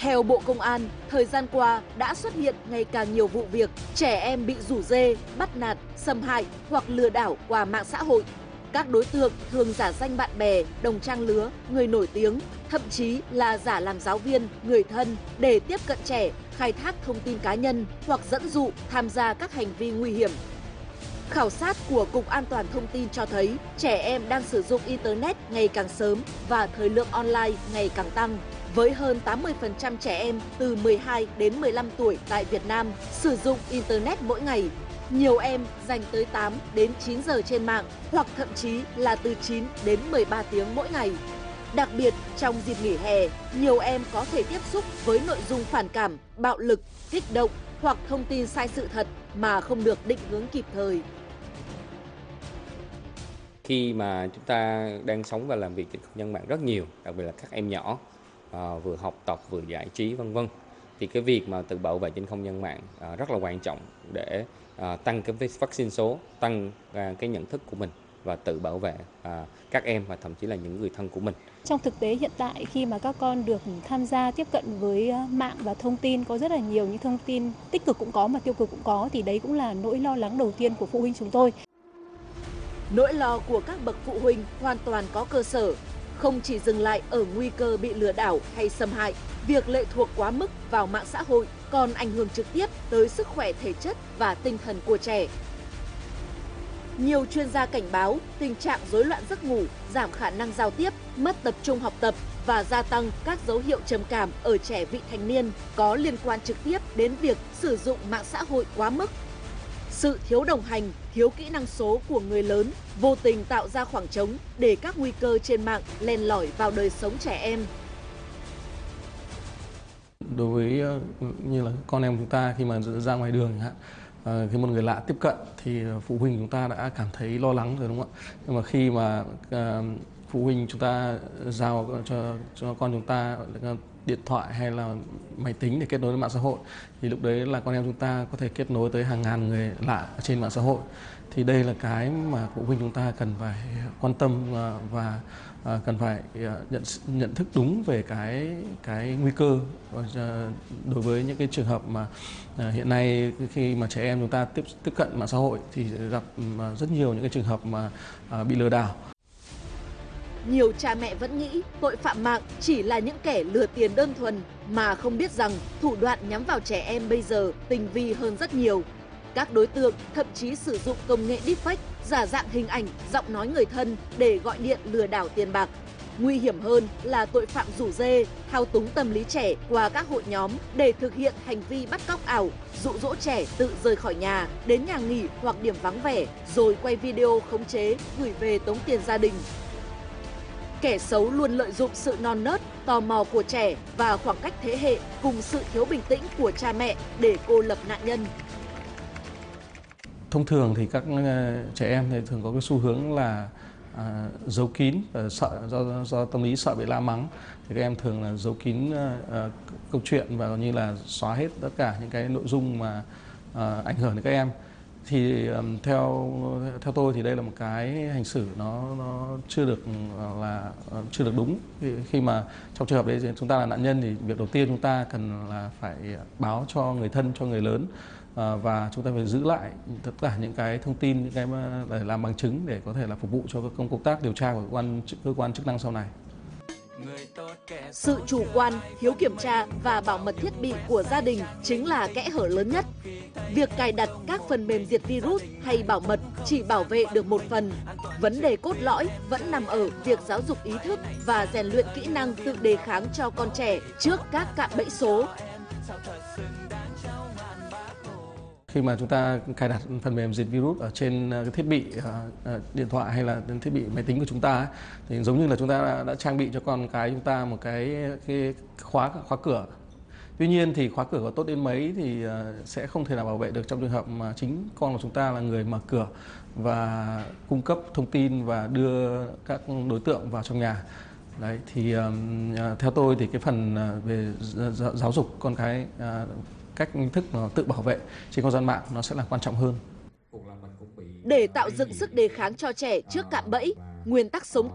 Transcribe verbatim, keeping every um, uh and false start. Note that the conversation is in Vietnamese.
Theo Bộ Công an, thời gian qua đã xuất hiện ngày càng nhiều vụ việc trẻ em bị rủ rê, bắt nạt, xâm hại hoặc lừa đảo qua mạng xã hội. Các đối tượng thường giả danh bạn bè, đồng trang lứa, người nổi tiếng, thậm chí là giả làm giáo viên, người thân để tiếp cận trẻ, khai thác thông tin cá nhân hoặc dẫn dụ tham gia các hành vi nguy hiểm. Khảo sát của Cục An toàn Thông tin cho thấy trẻ em đang sử dụng Internet ngày càng sớm và thời lượng online ngày càng tăng. Với hơn tám mươi phần trăm trẻ em từ mười hai đến mười lăm tuổi tại Việt Nam sử dụng Internet mỗi ngày. Nhiều em dành tới tám đến chín giờ trên mạng hoặc thậm chí là từ chín đến mười ba tiếng mỗi ngày. Đặc biệt, trong dịp nghỉ hè, nhiều em có thể tiếp xúc với nội dung phản cảm, bạo lực, kích động hoặc thông tin sai sự thật mà không được định hướng kịp thời. Khi mà chúng ta đang sống và làm việc trên không gian mạng rất nhiều, đặc biệt là các em nhỏ, à, vừa học tập vừa giải trí vân vân, thì cái việc mà tự bảo vệ trên không gian mạng à, rất là quan trọng để à, tăng cái vaccine số, tăng à, cái nhận thức của mình và tự bảo vệ à, các em và thậm chí là những người thân của mình. Trong thực tế hiện tại, khi mà các con được tham gia tiếp cận với mạng và thông tin, có rất là nhiều những thông tin tích cực cũng có mà tiêu cực cũng có, thì đấy cũng là nỗi lo lắng đầu tiên của phụ huynh chúng tôi. Nỗi lo của các bậc phụ huynh hoàn toàn có cơ sở, không chỉ dừng lại ở nguy cơ bị lừa đảo hay xâm hại, việc lệ thuộc quá mức vào mạng xã hội còn ảnh hưởng trực tiếp tới sức khỏe thể chất và tinh thần của trẻ. Nhiều chuyên gia cảnh báo tình trạng rối loạn giấc ngủ, giảm khả năng giao tiếp, mất tập trung học tập và gia tăng các dấu hiệu trầm cảm ở trẻ vị thành niên có liên quan trực tiếp đến việc sử dụng mạng xã hội quá mức. Sự thiếu đồng hành, thiếu kỹ năng số của người lớn vô tình tạo ra khoảng trống để các nguy cơ trên mạng len lỏi vào đời sống trẻ em. Đối với như là con em chúng ta khi mà ra ngoài đường khi một người lạ tiếp cận thì phụ huynh chúng ta đã cảm thấy lo lắng rồi, đúng không ạ? Nhưng mà khi mà phụ huynh chúng ta giao cho cho con chúng ta điện thoại hay là máy tính để kết nối với mạng xã hội, thì lúc đấy là con em chúng ta có thể kết nối tới hàng ngàn người lạ trên mạng xã hội. Thì đây là cái mà phụ huynh chúng ta cần phải quan tâm và cần phải nhận nhận thức đúng về cái cái nguy cơ đối với những cái trường hợp mà hiện nay khi mà trẻ em chúng ta tiếp tiếp cận mạng xã hội thì gặp rất nhiều những cái trường hợp mà bị lừa đảo. Nhiều cha mẹ vẫn nghĩ tội phạm mạng chỉ là những kẻ lừa tiền đơn thuần mà không biết rằng thủ đoạn nhắm vào trẻ em bây giờ tinh vi hơn rất nhiều. Các đối tượng thậm chí sử dụng công nghệ deepfake, giả dạng hình ảnh, giọng nói người thân để gọi điện lừa đảo tiền bạc. Nguy hiểm hơn là tội phạm rủ rê, thao túng tâm lý trẻ qua các hội nhóm để thực hiện hành vi bắt cóc ảo, dụ dỗ trẻ tự rời khỏi nhà, đến nhà nghỉ hoặc điểm vắng vẻ, rồi quay video khống chế, gửi về tống tiền gia đình. Kẻ xấu luôn lợi dụng sự non nớt, tò mò của trẻ và khoảng cách thế hệ cùng sự thiếu bình tĩnh của cha mẹ để cô lập nạn nhân. Thông thường thì các trẻ em thì thường có cái xu hướng là à, giấu kín, và sợ do do tâm lý sợ bị la mắng, thì các em thường là giấu kín à, câu chuyện và như là xóa hết tất cả những cái nội dung mà à, ảnh hưởng đến các em. Thì um, theo theo tôi thì đây là một cái hành xử nó nó chưa được là chưa được đúng. Khi, khi mà trong trường hợp đấy chúng ta là nạn nhân thì việc đầu tiên chúng ta cần là phải báo cho người thân, cho người lớn, à, và chúng ta phải giữ lại tất cả những cái thông tin, những cái mà để làm bằng chứng để có thể là phục vụ cho các công công tác điều tra của cơ quan cơ quan chức năng sau này. Sự chủ quan, thiếu kiểm tra và bảo mật thiết bị của gia đình chính là kẽ hở lớn nhất. Việc cài đặt các phần mềm diệt virus hay bảo mật chỉ bảo vệ được một phần. Vấn đề cốt lõi vẫn nằm ở việc giáo dục ý thức và rèn luyện kỹ năng tự đề kháng cho con trẻ trước các cạm bẫy số. Khi mà chúng ta cài đặt phần mềm diệt virus ở trên cái thiết bị uh, điện thoại hay là thiết bị máy tính của chúng ta ấy, thì giống như là chúng ta đã, đã trang bị cho con cái chúng ta một cái, cái khóa khóa cửa. Tuy nhiên thì khóa cửa có tốt đến mấy thì uh, sẽ không thể nào bảo vệ được trong trường hợp mà chính con của chúng ta là người mở cửa và cung cấp thông tin và đưa các đối tượng vào trong nhà. Đấy thì um, theo tôi thì cái phần uh, về giáo dục con cái, uh, cách thức mà tự bảo vệ trên không gian mạng nó sẽ là quan trọng hơn. Để tạo dựng sức đề kháng cho trẻ trước cạm bẫy, nguyên tắc sống